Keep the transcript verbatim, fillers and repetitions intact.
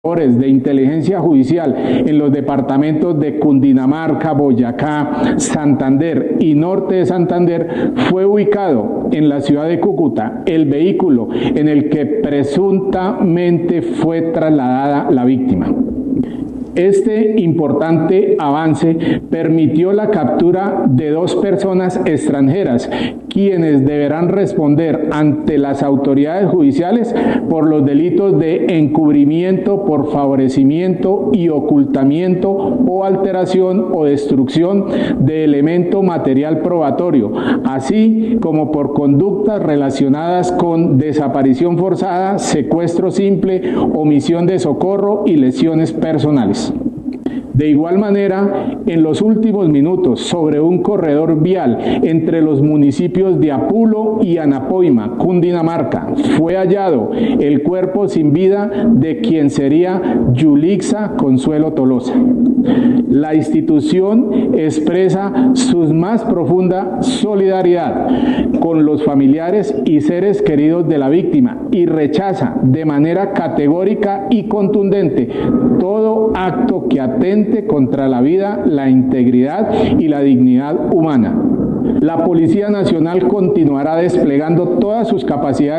de inteligencia judicial en los departamentos de Cundinamarca, Boyacá, Santander y Norte de Santander, fue ubicado en la ciudad de Cúcuta el vehículo en el que presuntamente fue trasladada la víctima. Este importante avance permitió la captura de dos personas extranjeras, quienes deberán responder ante las autoridades judiciales por los delitos de encubrimiento por favorecimiento y ocultamiento o alteración o destrucción de elemento material probatorio, así como por conductas relacionadas con desaparición forzada, secuestro simple, omisión de socorro y lesiones personales. De igual manera, en los últimos minutos, sobre un corredor vial entre los municipios de Apulo y Anapoima, Cundinamarca, fue hallado el cuerpo sin vida de quien sería Yulixa Consuelo Tolosa. La institución expresa su más profunda solidaridad con los familiares y seres queridos de la víctima y rechaza de manera categórica y contundente todo acto que atente contra la vida, la integridad y la dignidad humana. La Policía Nacional continuará desplegando todas sus capacidades